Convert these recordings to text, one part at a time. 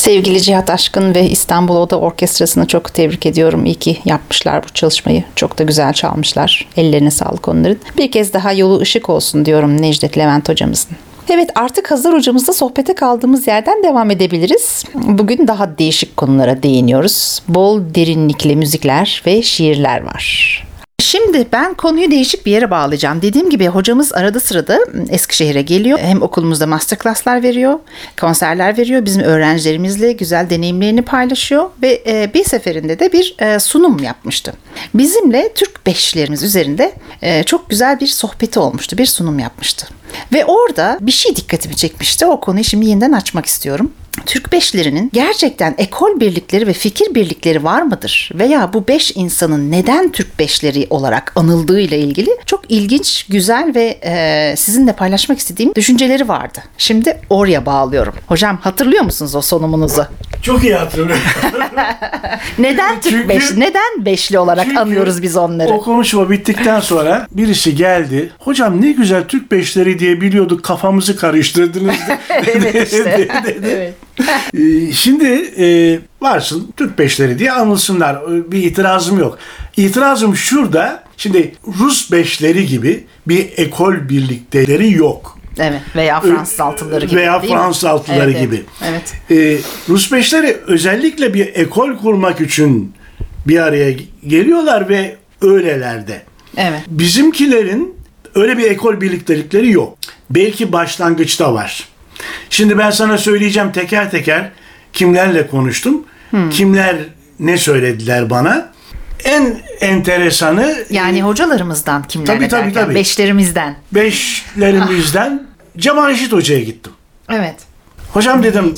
Sevgili Cihat Aşkın ve İstanbul Oda Orkestrası'nı çok tebrik ediyorum. İyi ki yapmışlar bu çalışmayı. Çok da güzel çalmışlar. Ellerine sağlık onların. Bir kez daha yolu ışık olsun diyorum Necdet Levent hocamızın. Evet, artık hazır hocamızla sohbete kaldığımız yerden devam edebiliriz. Bugün daha değişik konulara değiniyoruz. Bol derinlikli müzikler ve şiirler var. Şimdi ben konuyu değişik bir yere bağlayacağım. Dediğim gibi hocamız arada sırada Eskişehir'e geliyor. Hem okulumuzda masterclasslar veriyor, konserler veriyor. Bizim öğrencilerimizle güzel deneyimlerini paylaşıyor. Ve bir seferinde de bir sunum yapmıştı. Bizimle Türk beşlerimiz üzerinde çok güzel bir sohbeti olmuştu. Bir sunum yapmıştı. Ve orada bir şey dikkatimi çekmişti. O konuyu şimdi yeniden açmak istiyorum. Türk beşlerinin gerçekten ekol birlikleri ve fikir birlikleri var mıdır? Veya bu beş insanın neden Türk beşleri olarak anıldığıyla ilgili çok ilginç, güzel ve sizinle paylaşmak istediğim düşünceleri vardı. Şimdi oraya bağlıyorum. Hocam hatırlıyor musunuz o sunumunuzu? Çok iyi hatırlıyorum. Neden Türk beşli? Neden beşli olarak anıyoruz biz onları? O konuşma bittikten sonra birisi geldi. Hocam ne güzel Türk beşleri diye biliyorduk, kafamızı karıştırdınız. Evet işte. Evet. Şimdi varsın Türk beşleri diye anılsınlar. Bir itirazım yok. İtirazım şurada. Şimdi Rus beşleri gibi bir ekol birlikleri yok. Evet, veya Fransız altıları gibi. Veya Fransız altıları gibi. Evet. Rus beşleri özellikle bir ekol kurmak için bir araya geliyorlar ve öylelerde. Evet. Bizimkilerin öyle bir ekol birliktelikleri yok. Belki başlangıçta var. Şimdi ben sana söyleyeceğim teker teker kimlerle konuştum. Kimler ne söylediler bana. En enteresanı... Yani hocalarımızdan kimlerle tabii, derken? tabii. Beşlerimizden. Beşlerimizden Cemal Reşit Hoca'ya gittim. Evet. Hocam dedim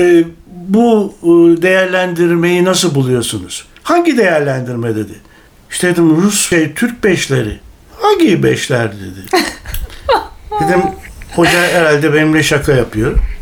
bu değerlendirmeyi nasıl buluyorsunuz? Hangi değerlendirme dedi. İşte dedim Türk beşleri. Hangi beşler dedi. Dedim hoca herhalde benimle şaka yapıyor.